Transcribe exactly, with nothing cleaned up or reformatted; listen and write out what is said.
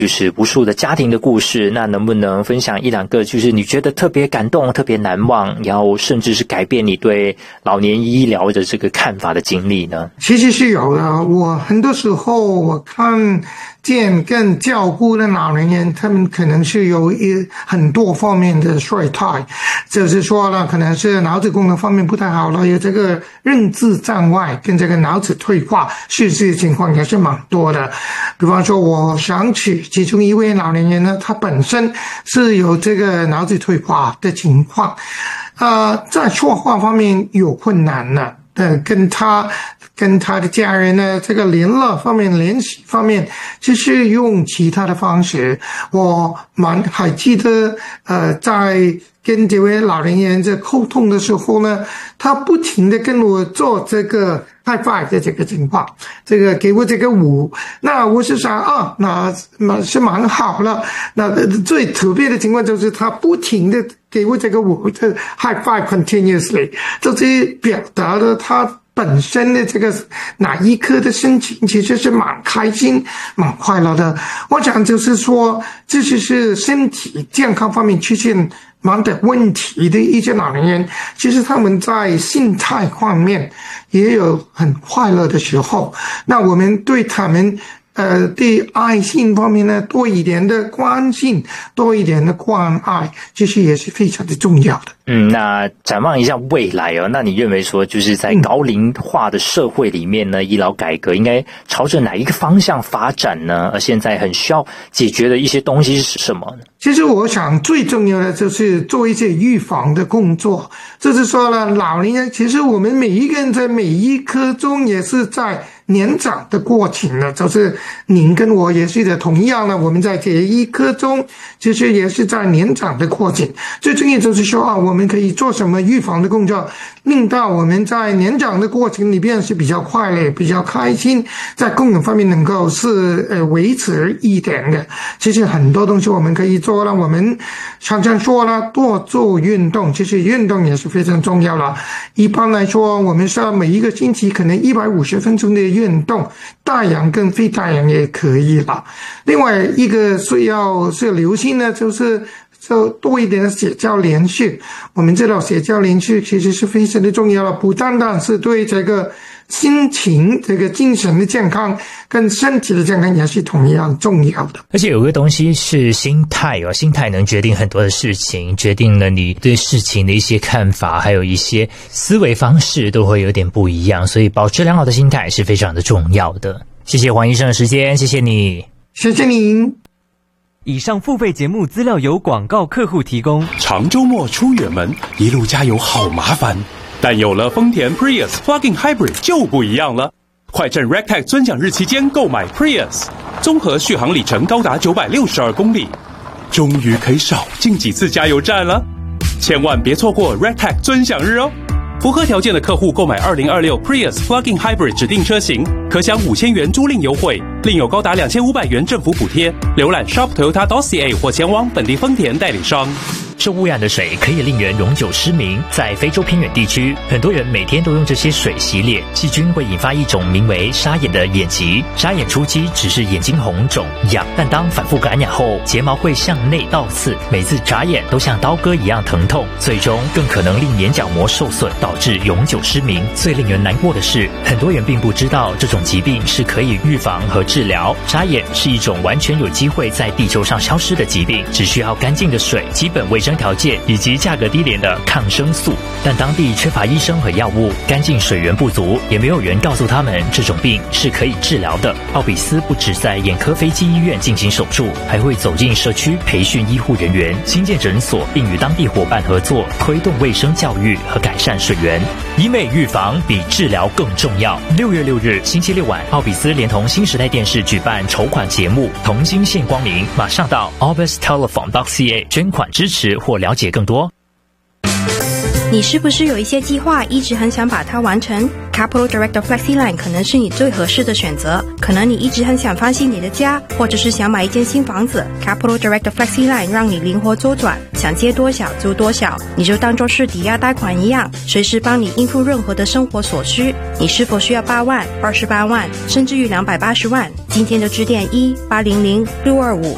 就是无数的家庭的故事，那能不能分享一两个就是你觉得特别感动特别难忘，然后甚至是改变你对老年医疗的这个看法的经历呢？ 其实是有的，我很多时候我看见跟照顾的老年人，他们可能是有一很多方面的衰退，就是说呢，可能是脑子功能方面不太好了，有这个认知障碍跟这个脑子退化，是这些情况也是蛮多的。比方说我想起其中一位老年人呢，他本身是有这个脑子退化的情况，呃，在说话方面有困难了，呃，跟他跟他的家人呢，这个联络方面、联系方面，就是用其他的方式。我蛮还记得，呃，在跟这位老年人在沟通的时候呢，他不停的跟我做这个 high five 的这个情况，这个给我这个舞，那我是想啊，那那是蛮好了。那最特别的情况就是他不停的给我这个舞，这 high five continuously， 这是表达了他本身的这个哪一刻的心情其实是蛮开心蛮快乐的。我想就是说，这就是身体健康方面出现蛮的问题的一些老年人，其实他们在心态方面也有很快乐的时候，那我们对他们呃，对爱心方面呢，多一点的关心，多一点的关爱，其实也是非常的重要的。 嗯，那展望一下未来哦，那你认为说，就是在高龄化的社会里面呢，嗯、医疗改革应该朝着哪一个方向发展呢？而现在很需要解决的一些东西是什么呢？ 其实我想最重要的就是做一些预防的工作，就是说呢，老年人其实我们每一个人在每一刻中也是在年长的过程呢，就是您跟我也是的，同样呢，我们在这一刻中其实也是在年长的过程。最重要就是说啊，我们可以做什么预防的工作，令到我们在年长的过程里边是比较快乐、比较开心，在功能方面能够是呃维持一点的。其实很多东西我们可以做了，我们常常说了，多做运动，其实运动也是非常重要了。一般来说，我们是每一个星期可能一百五十分钟的运动，大氧跟非大氧也可以了。另外一个需要是留心呢，就是就多一点的社交连续。我们知道社交连续其实是非常的重要了，不单单是对这个心情、这个精神的健康跟身体的健康也是同样重要的。 而且有个东西是心态哦，心态能决定很多的事情，决定了你对事情的一些看法，还有一些思维方式都会有点不一样，所以保持良好的心态是非常的重要的。谢谢黄医生的时间，谢谢你， 谢谢您。 以上付费节目资料由广告客户提供。 长周末出远门，一路加油好麻烦，但有了丰田 Prius Plug-in Hybrid 就不一样了。快趁 Rectech 尊享日期间购买 Prius， 综合续航里程高达九百六十二公里，终于可以少进几次加油站了。千万别错过 Rectech 尊享日哦！符合条件的客户购买二零二六 Prius Plug-in Hybrid 指定车型，可享五千元租赁优惠，另有高达两千五百元政府补贴。浏览 shop toyota dot c a 或前往本地丰田代理商。受污染的水可以令人永久失明，在非洲偏远地区，很多人每天都用这些水洗脸，细菌会引发一种名为沙眼的眼疾。沙眼初期只是眼睛红肿痒，但当反复感染后，睫毛会向内倒刺，每次眨眼都像刀割一样疼痛，最终更可能令眼角膜受损，导致永久失明。最令人难过的是，很多人并不知道这种疾病是可以预防和治疗。沙眼是一种完全有机会在地球上消失的疾病，只需要干净的水、基本卫生条件以及价格低廉的抗生素，但当地缺乏医生和药物，干净水源不足，也没有人告诉他们这种病是可以治疗的。奥比斯不只在眼科飞机医院进行手术，还会走进社区培训医护人员，新建诊所，并与当地伙伴合作，推动卫生教育和改善水源。医美预防比治疗更重要。六月六日星期六晚，奥比斯连同新时代电视举办筹款节目《同心献光明》，马上到 albis telephone dot c a 捐款支持或了解更多。 你是不是有一些计划一直很想把它完成？ Capital Director FlexiLine 可能是你最合适的选择。可能你一直很想翻新你的家，或者是想买一间新房子。 Capital Director FlexiLine 让你灵活周转，想借多少租多少，你就当作是抵押贷款一样，随时帮你应付任何的生活所需。你是否需要八万、二十八万，甚至于两百八十万？今天就致电一八零零六二五